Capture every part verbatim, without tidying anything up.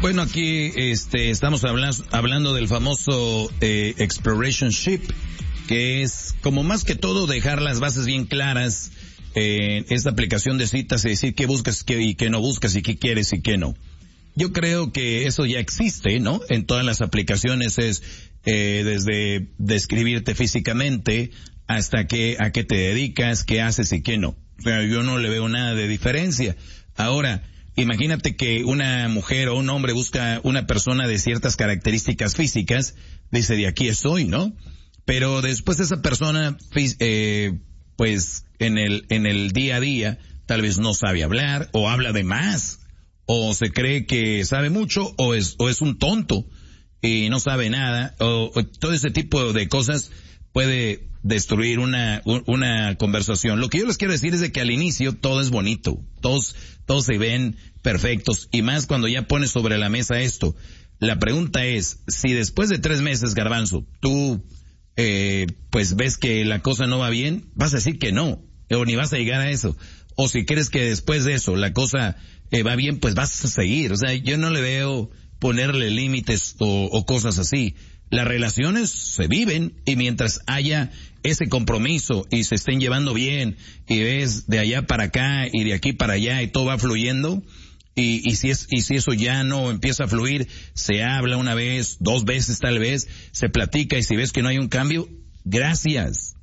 Bueno, aquí este estamos hablando, hablando del famoso eh, Exploration Ship, que es como más que todo dejar las bases bien claras en eh, esta aplicación de citas y decir qué buscas qué, y qué no buscas y qué quieres y qué no. Yo creo que eso ya existe, ¿no? En todas las aplicaciones es eh, desde describirte físicamente hasta que a qué te dedicas, qué haces y qué no. O sea, yo no le veo nada de diferencia. Ahora, imagínate que una mujer o un hombre busca una persona de ciertas características físicas, dice de aquí estoy, ¿no? Pero después esa persona, eh, pues en el en el día a día, tal vez no sabe hablar o habla de más, o se cree que sabe mucho o es o es un tonto y no sabe nada, o, o todo ese tipo de cosas puede destruir una una conversación. Lo que yo les quiero decir es de que al inicio todo es bonito, todos todos se ven perfectos, y más cuando ya pones sobre la mesa esto. La pregunta es, si después de tres meses, Garbanzo, tú eh, pues ves que la cosa no va bien, vas a decir que no, o ni vas a llegar a eso. O si crees que después de eso la cosa eh, va bien, pues vas a seguir. O sea, yo no le veo ponerle límites o, o cosas así. Las relaciones se viven, y mientras haya ese compromiso y se estén llevando bien y ves de allá para acá y de aquí para allá y todo va fluyendo, y, y si es, y si eso ya no empieza a fluir, se habla una vez, dos veces tal vez, se platica, y si ves que no hay un cambio, gracias.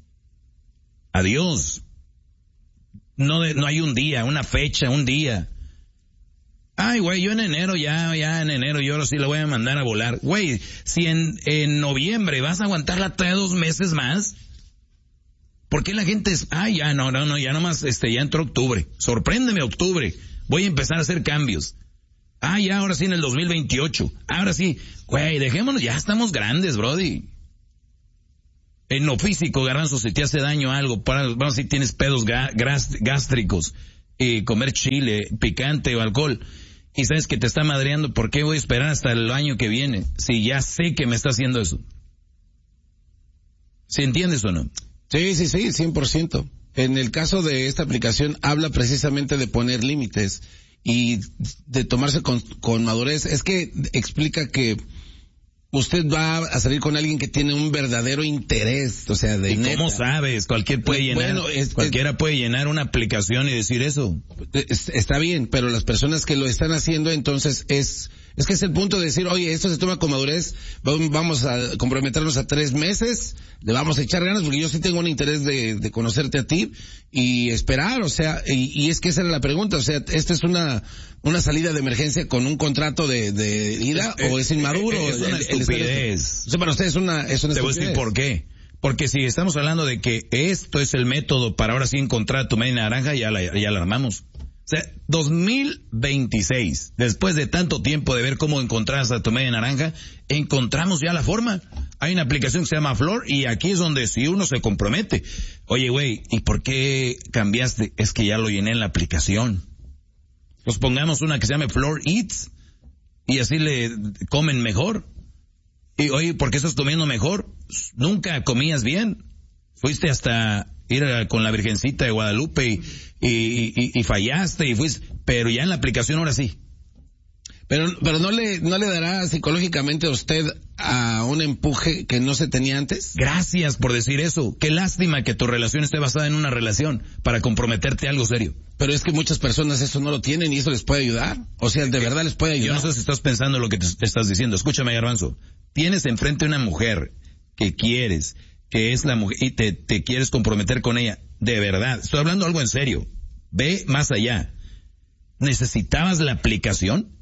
Adiós. No, de, no hay un día, una fecha, un día. Ay, güey, yo en enero ya, ya en enero yo ahora sí la voy a mandar a volar. Güey, si en, en noviembre vas a aguantarla todavía dos meses más, ¿por qué la gente es, ay, ya no, no, no, ya nomás, este, ya entró octubre, sorpréndeme octubre, voy a empezar a hacer cambios. Ah, ya, ahora sí en el dos mil veintiocho, ahora sí, güey, dejémonos, ya estamos grandes, brody. En lo físico, Garbanzo, si te hace daño algo, para, vamos, si tienes pedos gástricos, eh, comer chile, picante o alcohol, y sabes que te está madreando, ¿por qué voy a esperar hasta el año que viene? Si ya sé que me está haciendo eso. ¿Sí entiendes o no? Sí, sí, sí, cien por ciento. En el caso de esta aplicación, habla precisamente de poner límites y de tomarse con, con madurez. Es que explica que usted va a salir con alguien que tiene un verdadero interés, o sea, de ¿Y neta. cómo sabes? Cualquier puede llenar, bueno, es, cualquiera es, puede llenar una aplicación y decir eso. Es, está bien, pero las personas que lo están haciendo, entonces es, es que es el punto de decir, oye, esto se toma con madurez, vamos a comprometernos a tres meses, le vamos a echar ganas, porque yo sí tengo un interés de, de conocerte a ti y esperar, o sea, y, y es que esa era la pregunta, o sea, esta es una, una salida de emergencia con un contrato de, de ida, es, o es inmaduro. Es, es una el, estupidez. El, o sea, para usted es una, es una Te voy a decir por qué. Porque si estamos hablando de que esto es el método para ahora sí encontrar tu media naranja, ya la, ya la armamos. O sea, dos mil veintiséis, después de tanto tiempo de ver cómo encontrás a tu media naranja, encontramos ya la forma. Hay una aplicación que se llama Flor, y aquí es donde si uno se compromete. Oye, güey, ¿y por qué cambiaste? Es que ya lo llené en la aplicación. Pues pongamos una que se llame Flor Eats, y así le comen mejor. Y oye, ¿por qué estás comiendo mejor? Nunca comías bien. Fuiste hasta ir a, con la Virgencita de Guadalupe y, y, y, y fallaste y fuiste, pero ya en la aplicación ahora sí. Pero, pero no le, no le dará psicológicamente a usted a un empuje que no se tenía antes. Gracias por decir eso. Qué lástima que tu relación esté basada en una relación para comprometerte a algo serio. Pero es que muchas personas eso no lo tienen y eso les puede ayudar. O sea, de verdad les puede ayudar. Yo no sé si estás pensando lo que te estás diciendo. Escúchame, Garbanzo. Tienes enfrente una mujer que quieres, que es la mujer, y te, te quieres comprometer con ella. De verdad. Estoy hablando algo en serio. Ve más allá. ¿Necesitabas la aplicación?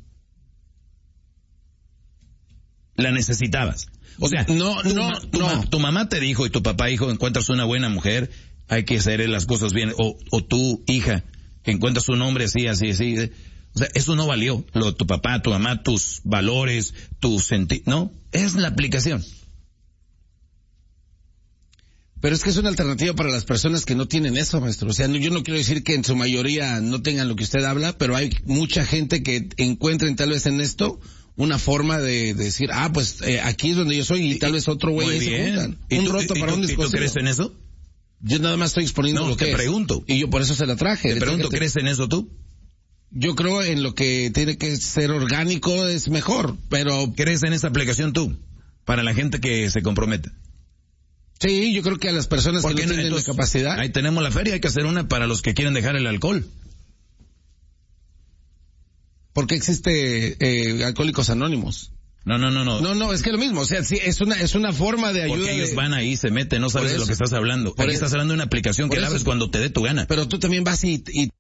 La necesitabas. O sea, no, tu, no, tu, no. tu mamá te dijo y tu papá dijo, encuentras una buena mujer, hay que hacer las cosas bien. O, o tu hija, encuentras un hombre así, así, así. O sea, eso no valió. Lo de tu papá, tu mamá, tus valores, tu sentido. No, es la aplicación. Pero es que es una alternativa para las personas que no tienen eso, maestro. O sea, no, yo no quiero decir que en su mayoría no tengan lo que usted habla, pero hay mucha gente que encuentren tal vez en esto una forma de, de decir, ah, pues eh, aquí es donde yo soy y tal vez otro güey y se juntan. ¿Y un tú, roto y, para y, un ¿Y tú crees en eso? Yo nada más estoy exponiendo no, lo que te es. pregunto. Y yo por eso se la traje. Te pregunto, ¿crees en eso tú? Yo creo en lo que tiene que ser orgánico es mejor, pero... ¿Crees en esta aplicación tú? Para la gente que se comprometa. Sí, yo creo que a las personas que no tienen entonces, la capacidad... Ahí tenemos la feria, hay que hacer una para los que quieren dejar el alcohol. ¿Por qué existe eh, Alcohólicos Anónimos? No, no, no, no. No, no, es que lo mismo, o sea, sí, es una es una forma de ayuda. Porque ellos de... van ahí, se meten, no sabes de lo que estás hablando. Aquí estás hablando de una aplicación que la abres cuando te dé tu gana. Pero tú también vas y... y...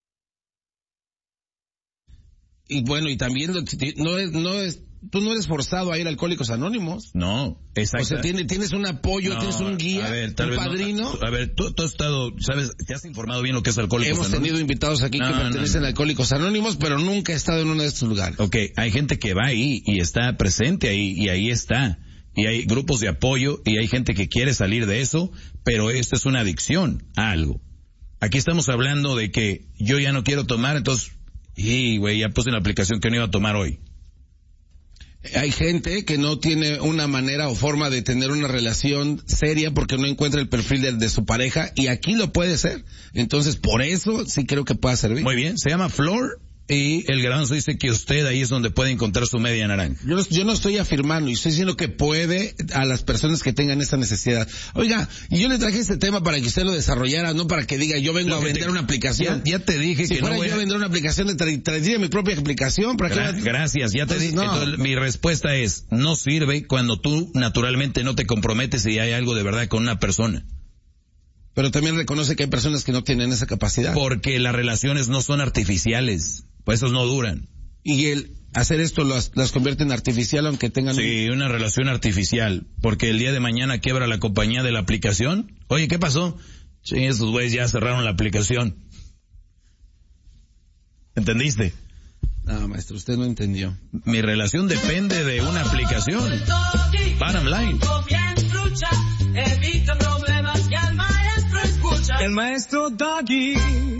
Y bueno, y también no es, no es, tú no eres forzado a ir a Alcohólicos Anónimos. No, exacto. O sea, tienes, tienes un apoyo, no, tienes un guía, a ver, tal un vez padrino. No, a ver, tú, tú has estado, sabes, te has informado bien lo que es Alcohólicos Hemos Anónimos. Hemos tenido invitados aquí no, que pertenecen no, no. a Alcohólicos Anónimos, pero nunca he estado en uno de estos lugares. Ok, hay gente que va ahí y está presente ahí, y ahí está. Y hay grupos de apoyo, y hay gente que quiere salir de eso, pero esto es una adicción a algo. Aquí estamos hablando de que yo ya no quiero tomar, entonces... Y, güey, ya puse en la aplicación que no iba a tomar hoy. Hay gente que no tiene una manera o forma de tener una relación seria porque no encuentra el perfil de, de su pareja, y aquí lo puede ser. Entonces, por eso sí creo que pueda servir. Muy bien, se llama Flor, y el garbanzo dice que usted ahí es donde puede encontrar su media naranja. Yo no, yo no estoy afirmando, y estoy diciendo que puede a las personas que tengan esa necesidad. Oiga, y yo le traje este tema para que usted lo desarrollara, no para que diga yo vengo a vender te, una aplicación. Ya, ya te dije si que fuera no voy yo a vender una aplicación, tra traería mi propia aplicación. ¿Para Gra qué? Gracias, ya te dije. No. Entonces, mi respuesta es, no sirve cuando tú naturalmente no te comprometes y hay algo de verdad con una persona. Pero también reconoce que hay personas que no tienen esa capacidad. Porque las relaciones no son artificiales, pues esos no duran. Y el hacer esto las, las convierte en artificial aunque tengan... Sí, una relación artificial, porque el día de mañana quiebra la compañía de la aplicación. Oye, ¿qué pasó? Sí, esos güeyes ya cerraron la aplicación. ¿Entendiste? No, maestro, usted no entendió. Mi relación depende de una aplicación. Bottom line. El maestro Doggy.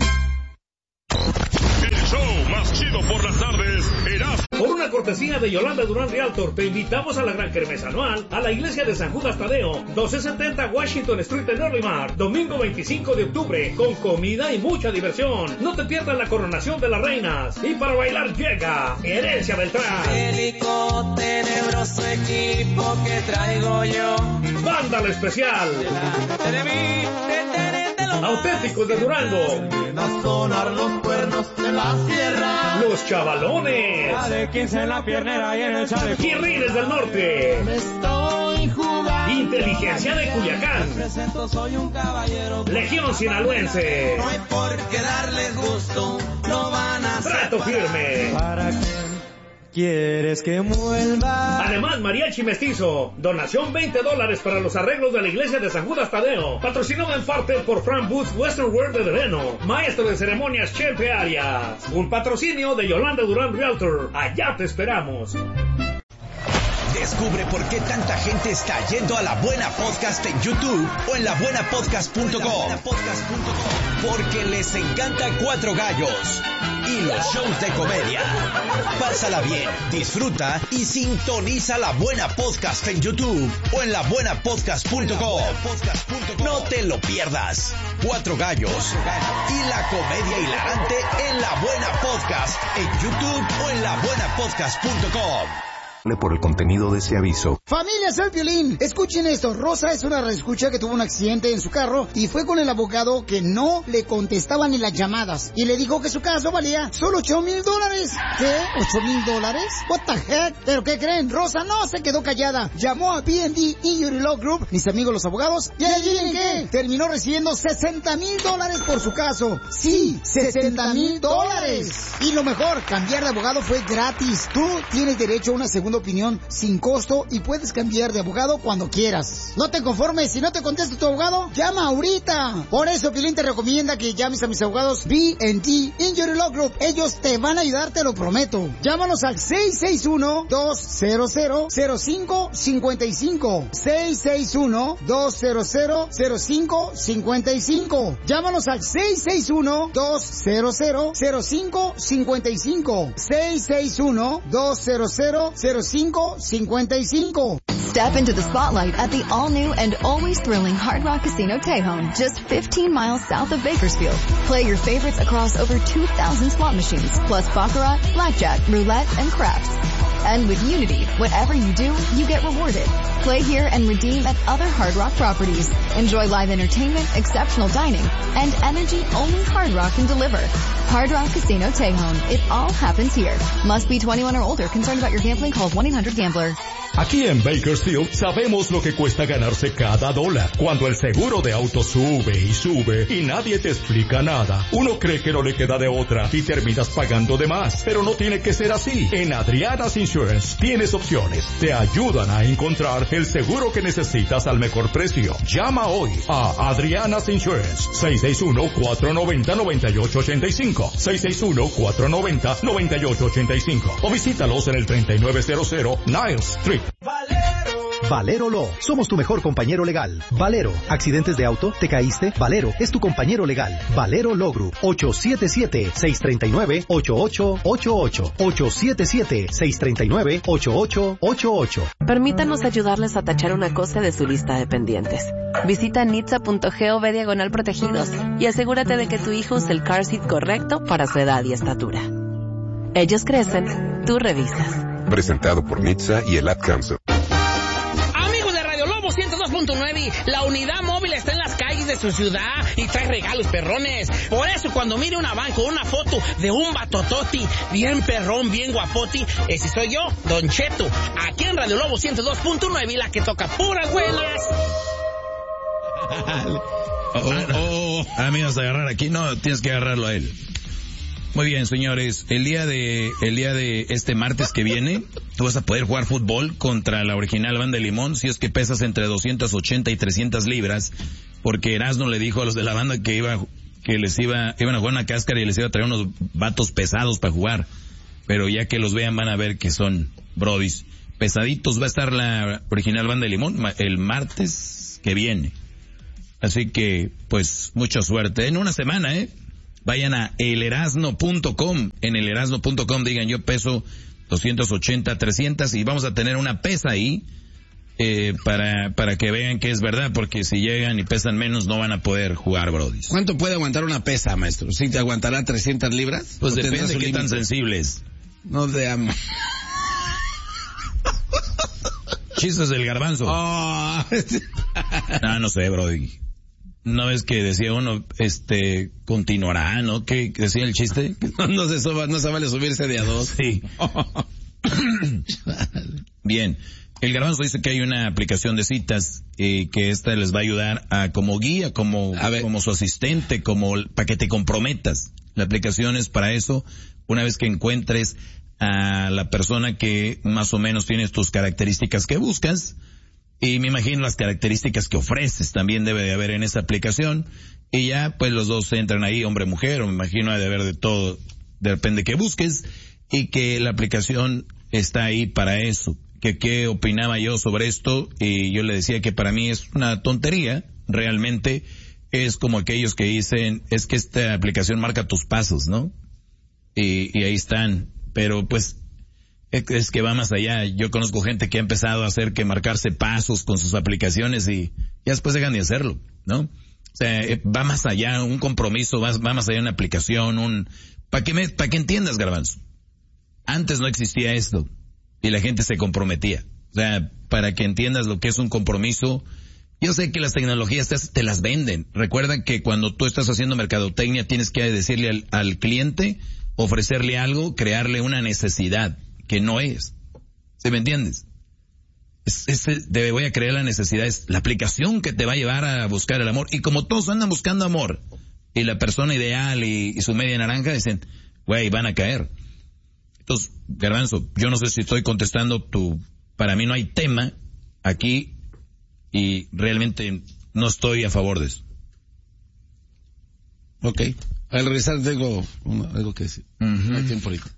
El show más chido por las tardes, Erasmo. Por una cortesía de Yolanda Durán Realtor, te invitamos a la gran kermés anual a la iglesia de San Judas Tadeo, doce setenta Washington Street en Early Mart, domingo veinticinco de octubre, con comida y mucha diversión. No te pierdas la coronación de las reinas. Y para bailar llega Herencia Beltrán. Bélico, tenebroso equipo que traigo yo. Banda La Especial. De mí, Auténticos de Durango. A sonar los cuernos de la sierra. Los Chavalones. De quince en la piernera y en el chaleco. Guirrines del Norte. Me estoy jugando. Inteligencia de Culiacán. Presento, soy un caballero. Legión Sinaloense. No hay por qué darles gusto. No van a hacer. Trato Firme. ¿Para qué quieres que vuelva? Además, Mariachi Mestizo. Donación veinte dólares para los arreglos de la iglesia de San Judas Tadeo. Patrocinado en parte por Frank Booth Western World de Veneno. Maestro de ceremonias Chepe Arias. Un patrocinio de Yolanda Durán Realtor. Allá te esperamos. Descubre por qué tanta gente está yendo a La Buena Podcast en YouTube o en la buena podcast punto com. Porque les encanta Cuatro Gallos y los shows de comedia. Pásala bien, disfruta y sintoniza La Buena Podcast en YouTube o en la buena podcast punto com. No te lo pierdas. Cuatro Gallos y la comedia hilarante en La Buena Podcast en YouTube o en la buena podcast punto com. Por el contenido de ese aviso. Familia, soy Piolín. Escuchen esto. Rosa es una reescucha que tuvo un accidente en su carro y fue con el abogado que no le contestaban ni las llamadas. Y le dijo que su caso valía solo ocho mil dólares. ¿Qué? ¿Ocho mil dólares? What the heck? ¿Pero qué creen? Rosa no se quedó callada. Llamó a B and D Injury Law Group, mis amigos los abogados, y adivinen qué, terminó recibiendo sesenta mil dólares por su caso. Sí, sesenta mil dólares. Y lo mejor, cambiar de abogado fue gratis. Tú tienes derecho a una segunda opinión sin costo y puedes cambiar de abogado cuando quieras. No te conformes, si no te contesta tu abogado, llama ahorita. Por eso Piolín te recomienda que llames a mis abogados B and D Injury Law Group. Ellos te van a ayudar, te lo prometo. Llámanos al seis seis uno, dos cero cero, cero cinco cinco cinco. seis seis uno, dos cero cero, cero cinco cinco cinco. Llámanos al seis seis uno, dos cero cero, cero cinco cinco cinco. seis seis uno, dos cero cero, cero cinco cinco cinco. Step into the spotlight at the all-new and always thrilling Hard Rock Casino Tejon, just fifteen miles south of Bakersfield. Play your favorites across over two thousand thousand slot machines, plus baccarat, blackjack, roulette, and craps. And with Unity, whatever you do, you get rewarded. Play here and redeem at other Hard Rock properties. Enjoy live entertainment, exceptional dining, and energy only Hard Rock can deliver. Hard Rock Casino Tejon. It all happens here. Must be twenty-one or older. Concerned about your gambling? Call one eight hundred gambler. Aquí en Bakersfield sabemos lo que cuesta ganarse cada dólar. Cuando el seguro de auto sube y sube y nadie te explica nada, uno cree que no le queda de otra y terminas pagando de más. Pero no tiene que ser así. En Adriana's Insurance tienes opciones. Te ayudan a encontrar el seguro que necesitas al mejor precio. Llama hoy a Adriana's Insurance. seis seis uno, cuatro nueve cero, nueve ocho ocho cinco. seis seis uno, cuatro nueve cero, nueve ocho ocho cinco. O visítalos en el treinta y nueve cero cero Niles Street. Valero Law. Somos tu mejor compañero legal. Valero. ¿Accidentes de auto? ¿Te caíste? Valero es tu compañero legal. Valero Law Group. ocho siete siete, seis tres nueve, ocho ocho ocho ocho. ocho siete siete, seis tres nueve, ocho ocho ocho ocho. Permítanos ayudarles a tachar una cosa de su lista de pendientes. Visita nitsa punto gov diagonal protegidos y asegúrate de que tu hijo use el car seat correcto para su edad y estatura. Ellos crecen, tú revisas. Presentado por Nitsa y el Ad Council. Amigos de Radio Lobo ciento dos punto nueve, la unidad móvil está en las calles de su ciudad y trae regalos perrones. Por eso cuando mire una van con una foto de un batototi bien perrón, bien guapoti, ese soy yo, Don Cheto, aquí en Radio Lobo ciento dos punto nueve, la que toca puras buenas. Oh, oh, ah, me vas a agarrar aquí, no, tienes que agarrarlo a él. Muy bien, señores, el día de el día de este martes que viene, tú vas a poder jugar fútbol contra la original Banda de Limón si es que pesas entre doscientas ochenta y trescientas libras, porque Erasmo le dijo a los de la banda que iba que les iba iban a jugar una cáscara y les iba a traer unos vatos pesados para jugar, pero ya que los vean van a ver que son brodis pesaditos. Va a estar la original Banda de Limón el martes que viene, así que pues mucha suerte en una semana, eh. Vayan a el erasno punto com, en el erasno punto com digan yo peso doscientas ochenta, trescientas y vamos a tener una pesa ahí eh, para para que vean que es verdad, porque si llegan y pesan menos no van a poder jugar, brodis. ¿Cuánto puede aguantar una pesa, maestro? ¿Sí te aguantará trescientas libras? Pues depende de qué tan sensibles. No te amo. Chistes del garbanzo. Oh. No, no sé, brody. No es que decía uno, este, continuará, ¿no? ¿Qué decía el chiste? No se suba, no se vale subirse de a dos. Sí. Bien. El garbanzo dice que hay una aplicación de citas, eh, que esta les va a ayudar a como guía, como, como su asistente, como para que te comprometas. La aplicación es para eso. Una vez que encuentres a la persona que más o menos tiene tus características que buscas, y me imagino las características que ofreces también debe de haber en esa aplicación. Y ya, pues los dos entran ahí, hombre-mujer, o me imagino de haber de todo, depende que busques. Y que la aplicación está ahí para eso. Que qué opinaba yo sobre esto, y yo le decía que para mí es una tontería, realmente. Es como aquellos que dicen, es que esta aplicación marca tus pasos, ¿no? Y, y ahí están. Pero pues, es que va más allá. Yo conozco gente que ha empezado a hacer que marcarse pasos con sus aplicaciones y ya después dejan de hacerlo, ¿no? O sea, va más allá, un compromiso, va, va más allá una aplicación, un... Para que me, para que entiendas, garbanzo. Antes no existía esto y la gente se comprometía. O sea, para que entiendas lo que es un compromiso. Yo sé que las tecnologías te, te las venden. Recuerda que cuando tú estás haciendo mercadotecnia tienes que decirle al, al cliente, ofrecerle algo, crearle una necesidad que no es. ¿Sí me entiendes? Es, es, te voy a crear la necesidad, es la aplicación que te va a llevar a buscar el amor. Y como todos andan buscando amor, y la persona ideal y, y su media naranja, dicen, güey, van a caer. Entonces, garbanzo, yo no sé si estoy contestando tu... Para mí no hay tema aquí y realmente no estoy a favor de eso. Ok. Al regresar tengo una, algo que decir. Uh-huh. No hay tiempo ahorita.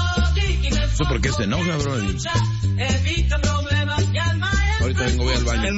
¿Eso por qué se enoja, bro? Ahorita vengo, voy al baño.